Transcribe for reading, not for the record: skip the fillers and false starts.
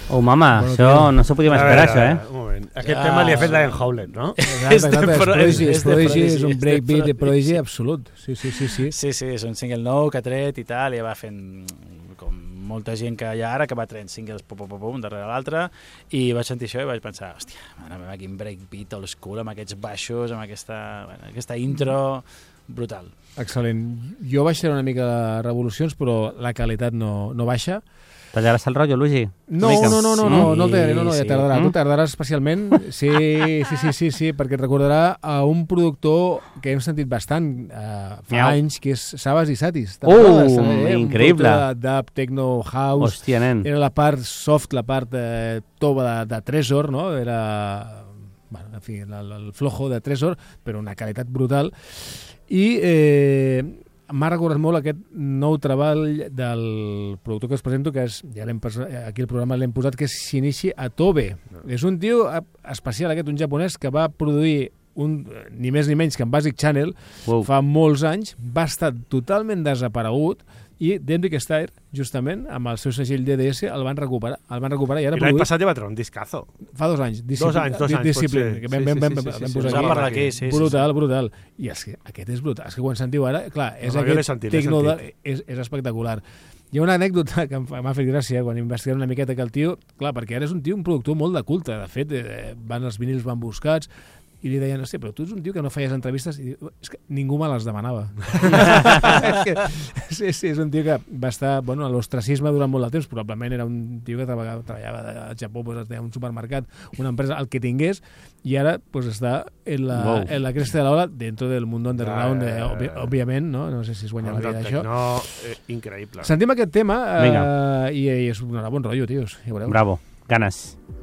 Oh, mama, bueno, això no s'ho podíem esperar, això, Un moment. Aquest tema li ha fet l'Ian Howlett, no? Prodigy és un breakbeat de Prodigy absolut. Sí. Sí, és un single nou que ha tret i tal, i va fent com molta gent que hi ha ara que va traient singles un darrere l'altre, i vaig sentir això i vaig pensar, hòstia, mare meva, quin breakbeat old school, amb aquests baixos, amb aquesta intro brutal. Excel·lent. Jo baixaré una mica de revolucions, però la qualitat no baixa. Tallaràs el rotllo, Luigi? No el tallaré, ja tardarà. Tu tardaràs especialment. Sí, perquè et recordarà a un productor que hem sentit bastant fa anys, que és Sabas i Satis. Increïble! Un productor de techno house. Hòstia, nen. Era la part soft, la part tova de Tresor, no? Era, en fi, el flojo de Tresor, però una qualitat brutal. I m'ha recordat molt aquest nou treball del productor que us presento, que és, ja aquí el programa l'hem posat, que és Shinichi Atobe. És un tio especial aquest, un japonès que va produir ni més ni menys que en Basic Channel fa molts anys, va estar totalment desaparegut, i Denrick Steyr, justament, amb el seu segell DDS, el van recuperar i ara l'any passat ja va treure un discazo. Fa 2 anys. 2 anys, Discipline, que vam posar aquí. Brutal. I és que aquest és brutal. És que quan sentiu ara, clar, és espectacular. Hi ha una anècdota que m'ha fet gràcia quan investigant una miqueta que el tio, clar, perquè ara és un productor molt de culte, de fet, els vinils van buscats, i li deien, hòstia, però tu ets un tio que no feies entrevistes, i diu, és que ningú me les demanava. Sí, és un tio que va estar a l'ostracisme durant molt de temps, probablement era un tio que treballava al Japó, tenia un supermercat, una empresa, el que tingués, i ara està en la cresta de l'ola dentro del mundo underground, òbviament, no sé si es guanya la vida d'això. Increïble. Sentim aquest tema i és un bon rotllo, tios, ja veureu. Bravo, ganes.